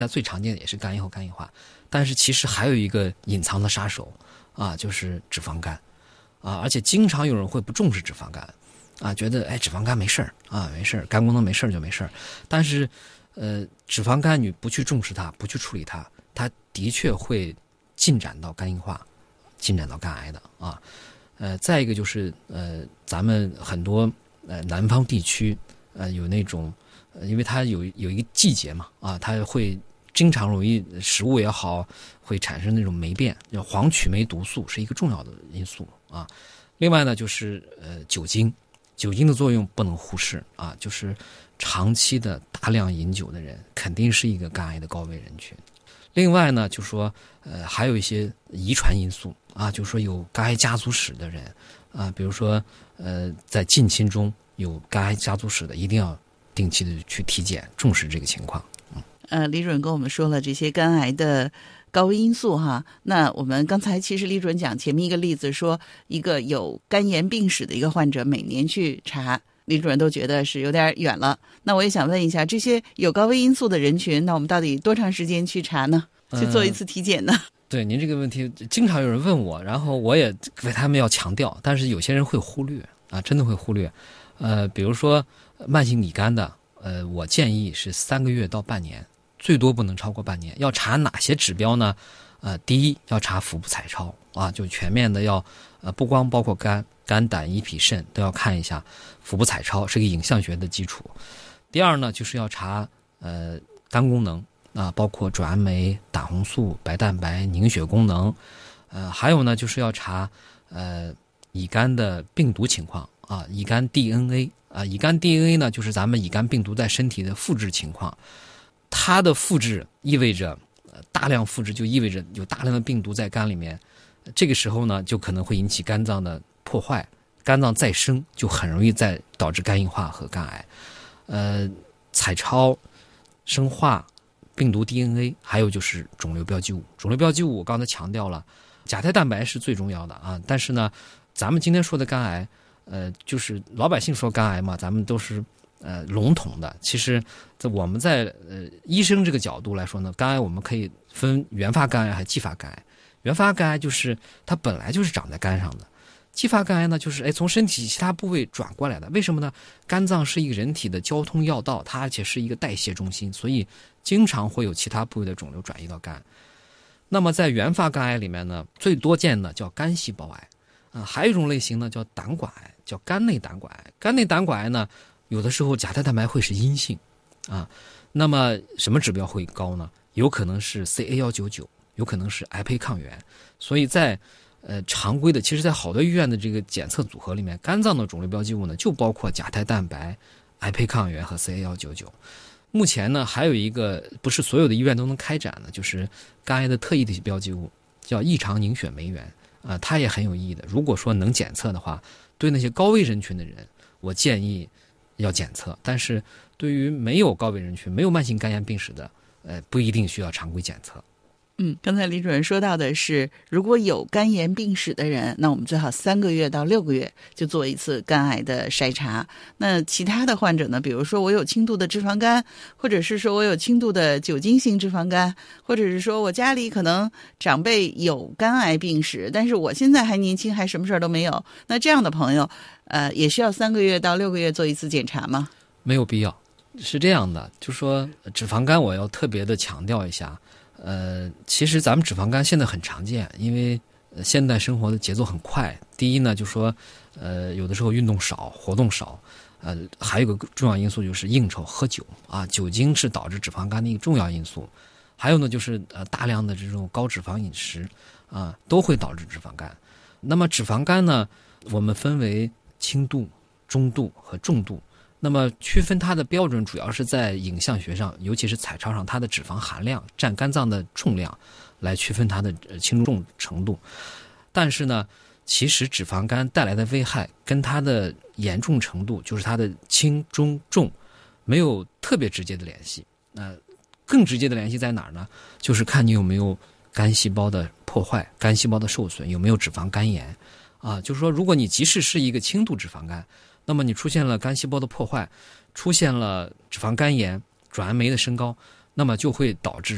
那最常见的也是肝炎和肝硬化，但是其实还有一个隐藏的杀手啊，就是脂肪肝啊，而且经常有人会不重视脂肪肝啊，觉得脂肪肝没事儿啊，没事儿，肝功能没事儿就没事儿。但是脂肪肝你不去重视它，不去处理它，它的确会进展到肝硬化，进展到肝癌的啊。再一个就是咱们很多南方地区有那种因为它有一个季节嘛啊，它会经常容易食物也好会产生那种霉变，叫黄曲霉毒素是一个重要的因素啊。另外呢就是酒精的作用不能忽视啊，就是长期的大量饮酒的人肯定是一个肝癌的高危人群。另外呢就说还有一些遗传因素啊，就是说有肝癌家族史的人啊，比如说在近亲中有肝癌家族史的，一定要定期的去体检，重视这个情况。 李主任跟我们说了这些肝癌的高危因素哈，那我们刚才其实李主任讲前面一个例子，说一个有肝炎病史的一个患者每年去查，李主任都觉得是有点远了。那我也想问一下，这些有高危因素的人群，那我们到底多长时间去查呢？去做一次体检呢？ 对您这个问题经常有人问我，然后我也为他们要强调，但是有些人会忽略啊，真的会忽略。比如说慢性乙肝的我建议是3个月到半年，最多不能超过半年。要查哪些指标呢？第一要查腹部彩超啊，就全面的要不光包括肝、胆、胰、脾、肾都要看一下，腹部彩超是个影像学的基础。第二呢就是要查肝功能啊，包括转氨酶、胆红素、白蛋白、凝血功能。还有呢就是要查乙肝的病毒情况啊，乙肝 DNA 啊，乙肝 DNA 呢就是咱们乙肝病毒在身体的复制情况。它的复制意味着大量复制，就意味着有大量的病毒在肝里面，这个时候呢就可能会引起肝脏的破坏，肝脏再生就很容易再导致肝硬化和肝癌。彩超、生化、病毒 DNA， 还有就是肿瘤标记物。肿瘤标记物我刚才强调了，甲胎蛋白是最重要的啊，但是呢咱们今天说的肝癌就是老百姓说肝癌嘛，咱们都是笼统的。其实我们在医生这个角度来说呢，肝癌我们可以分原发肝癌还是继发肝癌。原发肝癌就是它本来就是长在肝上的，继发肝癌呢就是从身体其他部位转过来的。为什么呢？肝脏是一个人体的交通要道，它而且是一个代谢中心，所以经常会有其他部位的肿瘤转移到肝。那么在原发肝癌里面呢，最多见的叫肝细胞癌还有一种类型呢叫胆管癌，叫肝内胆管癌。肝内胆管癌呢有的时候甲胎蛋白会是阴性啊，那么什么指标会高呢？有可能是 CA199， 有可能是癌胚抗原。所以在常规的，其实在好多医院的这个检测组合里面，肝脏的肿瘤标记物呢就包括甲胎蛋白、癌胚抗原和 CA199。目前呢还有一个不是所有的医院都能开展的，就是肝癌的特异的标记物，叫异常凝血酶原它也很有意义的。如果说能检测的话，对那些高危人群的人我建议要检测，但是对于没有高危人群、没有慢性肝炎病史的不一定需要常规检测。 刚才李主任说到的是，如果有肝炎病史的人，那我们最好3个月到6个月就做一次肝癌的筛查。那其他的患者呢，比如说我有轻度的脂肪肝，或者是说我有轻度的酒精性脂肪肝，或者是说我家里可能长辈有肝癌病史，但是我现在还年轻，还什么事儿都没有，那这样的朋友也需要3个月到6个月做一次检查吗？ 没有必要。是这样的，就说脂肪肝我要特别的强调一下，其实咱们脂肪肝现在很常见，因为现代生活的节奏很快。第一呢，就说有的时候运动少、活动少，还有个重要因素就是应酬喝酒啊，酒精是导致脂肪肝的一个重要因素。还有呢，就是大量的这种高脂肪饮食啊，都会导致脂肪肝。那么脂肪肝呢，我们分为轻度、中度和重度。那么区分它的标准主要是在影像学上，尤其是彩超上，它的脂肪含量占肝脏的重量来区分它的轻重程度。但是呢，其实脂肪肝带来的危害跟它的严重程度，就是它的轻中重，没有特别直接的联系。更直接的联系在哪儿呢？就是看你有没有肝细胞的破坏、肝细胞的受损，有没有脂肪肝炎啊。就是说，如果你即使是一个轻度脂肪肝，那么你出现了肝细胞的破坏，出现了脂肪肝炎、转氨酶的升高，那么就会导致